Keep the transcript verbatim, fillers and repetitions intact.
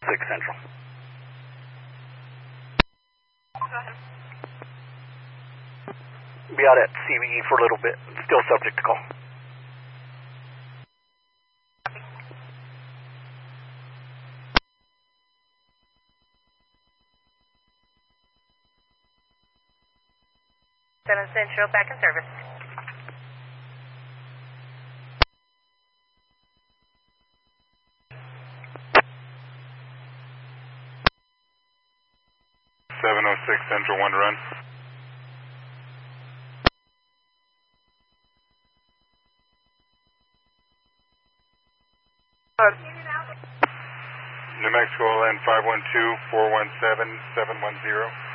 six Central. Go ahead. Be out at C B E for a little bit. Still subject to call. seven Central, back in service. seven oh six Central, one to run. New Mexico L N five one two, four one seven, seven one zero.